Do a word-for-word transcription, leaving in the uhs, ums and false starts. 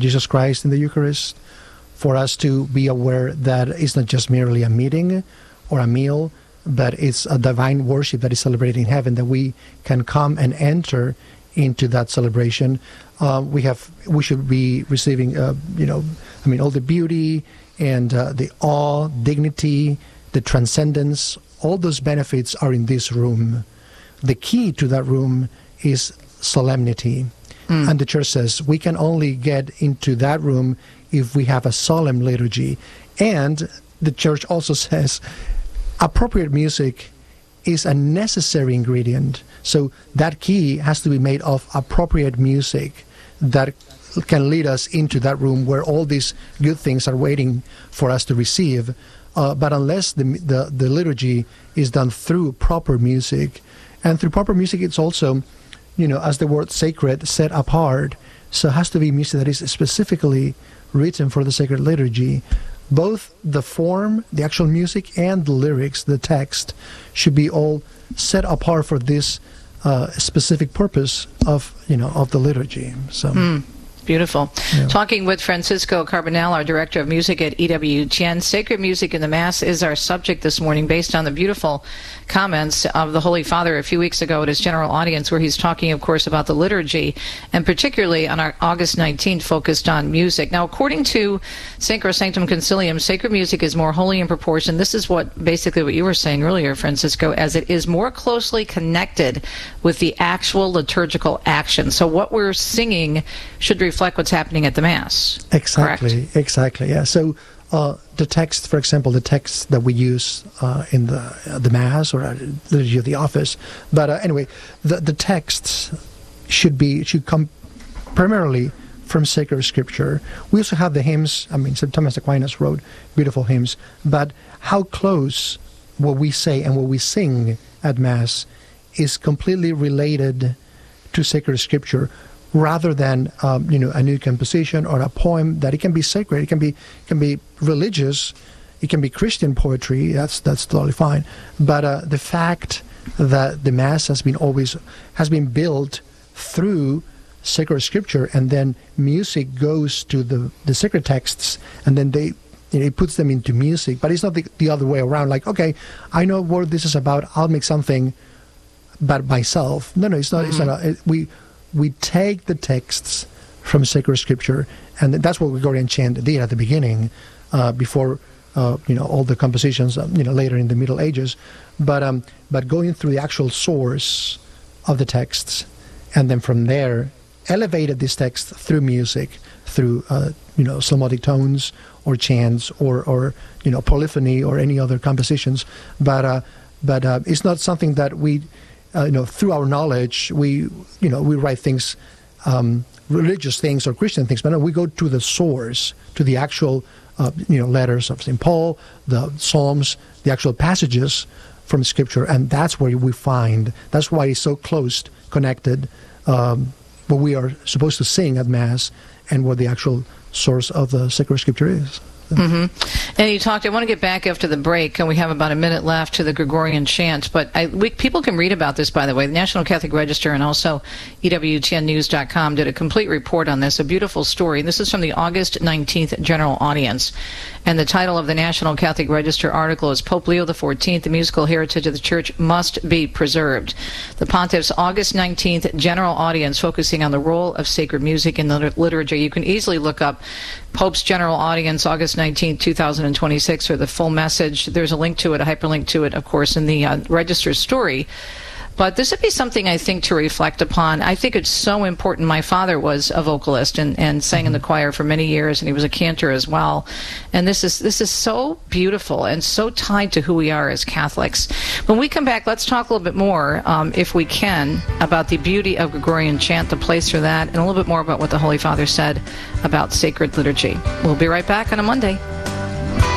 Jesus Christ in the Eucharist, for us to be aware that it's not just merely a meeting or a meal, but it's a divine worship that is celebrated in heaven, that we can come and enter into that celebration. Uh, we have, we should be receiving, uh, you know, I mean, all the beauty and uh, the awe, dignity, the transcendence, all those benefits are in this room. The key to that room is solemnity. Mm. And the Church says we can only get into that room if we have a solemn liturgy. And the Church also says appropriate music is a necessary ingredient. So that key has to be made of appropriate music that can lead us into that room where all these good things are waiting for us to receive. Uh, but unless the, the the liturgy is done through proper music, and through proper music, it's also, you know, as the word sacred, set apart. So it has to be music that is specifically written for the sacred liturgy. Both the form, the actual music, and the lyrics, the text, should be all set apart for this uh, specific purpose of, you know, of the liturgy. So. Mm. Beautiful. Yeah. Talking with Francisco Carbonell, our Director of Music at E W T N. Sacred music in the Mass is our subject this morning, based on the beautiful comments of the Holy Father a few weeks ago at his general audience, where he's talking, of course, about the liturgy, and particularly on our August nineteenth, focused on music. Now, according to Sacrosanctum Concilium, sacred music is more holy in proportion. This is what basically what you were saying earlier, Francisco, as it is more closely connected with the actual liturgical action. So what we're singing should reflect what's happening at the Mass. Exactly, correct? exactly, yeah. So uh, the text, for example, the text that we use uh, in the uh, the Mass or uh, the liturgy of the office, but uh, anyway, the the texts should be should come primarily from sacred Scripture. We also have the hymns. I mean, Saint Thomas Aquinas wrote beautiful hymns, but how close what we say and what we sing at Mass is completely related to sacred Scripture, rather than um, you know, a new composition or a poem that it can be sacred, it can be it can be religious, it can be Christian poetry. That's that's totally fine. But uh, the fact that the Mass has been always has been built through sacred Scripture, and then music goes to the the sacred texts, and then they, you know, it puts them into music. But it's not the, the other way around. Like, okay, I know what this is about. I'll make something, but myself. No, no, it's not. Mm-hmm. It's not. A, it, we We take the texts from sacred Scripture, and that's what Gregorian chant did at the beginning, uh, before uh, you know, all the compositions, um, you know, later in the Middle Ages. But um, but going through the actual source of the texts, and then from there elevated this text through music, through uh, you know, psalmodic tones or chants or or you know, polyphony or any other compositions. But uh, but uh, it's not something that we. Uh, you know, through our knowledge, we, you know, we write things, um, religious things or Christian things, but no, we go to the source, to the actual, uh, you know, letters of Saint Paul, the Psalms, the actual passages from Scripture, and that's where we find, that's why it's so close connected, um, what we are supposed to sing at Mass and what the actual source of the sacred Scripture is. Mm-hmm. And you talked, I want to get back after the break, and we have about a minute left to the Gregorian chant, but I, we, people can read about this, by the way. The National Catholic Register and also E W T N news dot com did a complete report on this, a beautiful story. This is from the August nineteenth general audience, and the title of the National Catholic Register article is Pope Leo the fourteenth, the musical heritage of the Church must be preserved. The Pontiff's August nineteenth general audience focusing on the role of sacred music in the liturgy. You can easily look up Pope's general audience, August nineteenth, two thousand twenty-six, or the full message. There's a link to it, a hyperlink to it, of course, in the uh, Register story. But this would be something, I think, to reflect upon. I think it's so important. My father was a vocalist and, and sang in the choir for many years, and he was a cantor as well. And this is this is so beautiful and so tied to who we are as Catholics. When we come back, let's talk a little bit more, um, if we can, about the beauty of Gregorian chant, the place for that, and a little bit more about what the Holy Father said about sacred liturgy. We'll be right back on a Monday.